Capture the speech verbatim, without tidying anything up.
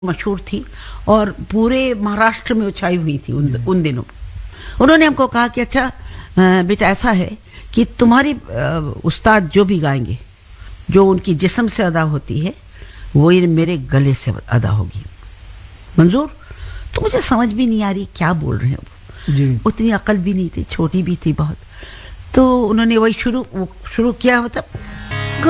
मशहूर थी और पूरे महाराष्ट्र में छाई हुई थी उन, उन दिनों। उन्होंने हमको कहा कि अच्छा बेटा ऐसा है कि तुम्हारी उस्ताद जो भी गाएंगे, जो उनकी जिस्म से अदा होती है वो ही मेरे गले से अदा होगी। मंजूर, तो मुझे समझ भी नहीं आ रही क्या बोल रहे हैं वो जी। उतनी अकल भी नहीं थी, छोटी भी थी बहुत। तो उन्होंने वही शुरू शुरू किया, मतलब